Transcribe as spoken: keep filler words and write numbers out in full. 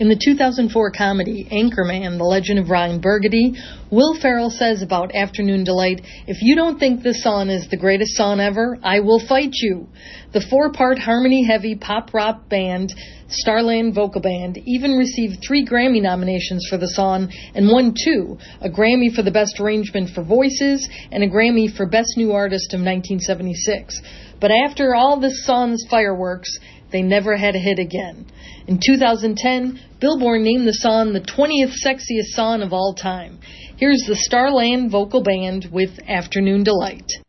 In the two thousand four comedy Anchorman, The Legend of Ron Burgundy, Will Ferrell says about Afternoon Delight, "If you don't think this song is the greatest song ever, I will fight you." The four-part harmony-heavy pop-rock band, Starland Vocal Band, even received three Grammy nominations for the song and won two, a Grammy for the Best Arrangement for Voices and a Grammy for Best New Artist of nineteen seventy-six. But after all this song's fireworks, they never had a hit again. In two thousand ten, Billboard named the song the twentieth sexiest song of all time. Here's the Starland Vocal Band with Afternoon Delight.